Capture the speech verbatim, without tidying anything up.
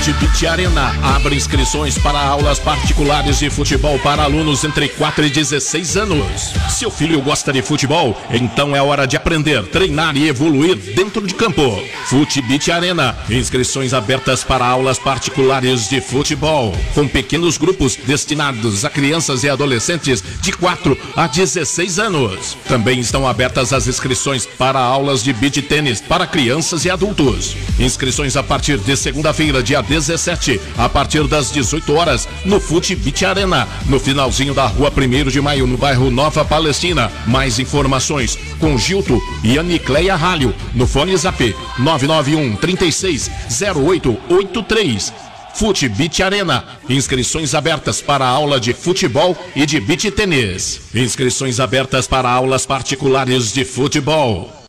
Futebit Arena abre inscrições para aulas particulares de futebol para alunos entre quatro e dezesseis anos. Seu filho gosta de futebol? Então é hora de aprender, treinar e evoluir dentro de campo. Futebit Arena, inscrições abertas para aulas particulares de futebol, com pequenos grupos destinados a crianças e adolescentes de quatro a dezesseis anos. Também estão abertas as inscrições para aulas de beach tênis para crianças e adultos. Inscrições a partir de segunda-feira, dia dezessete, a partir das dezoito horas, no Futebit Arena, no finalzinho da rua primeiro de maio, no bairro Nova Palestina. Mais informações com Gilto e Anicleia Ralho, no fone zap nove nove um, trinta e seis, zero oito oito três. Futebit Arena, inscrições abertas para a aula de futebol e de beach tênis. Inscrições abertas para aulas particulares de futebol.